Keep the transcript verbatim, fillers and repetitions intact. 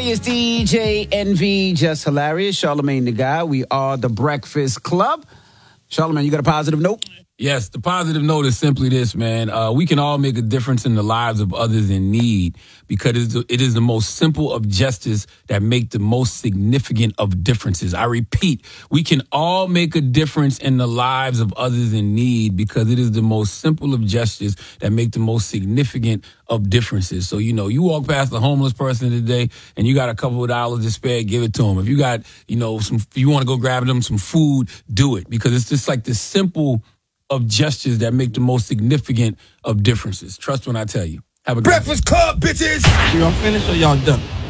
everybody. It's D J Envy, just hilarious. Charlamagne the Guy. We are the Breakfast Club. Charlamagne, you got a positive note? Yes, the positive note is simply this, man. Uh, we can all make a difference in the lives of others in need because it is, the, it is the most simple of gestures that make the most significant of differences. I repeat, we can all make a difference in the lives of others in need because it is the most simple of gestures that make the most significant of differences. So, you know, you walk past a homeless person today and you got a couple of dollars to spare, give it to them. If you got, you know, some, if you want to go grab them some food, do it because it's just like this simple of gestures that make the most significant of differences. Trust when I tell you. Have a Breakfast Club, bitches! Y'all finished or y'all done?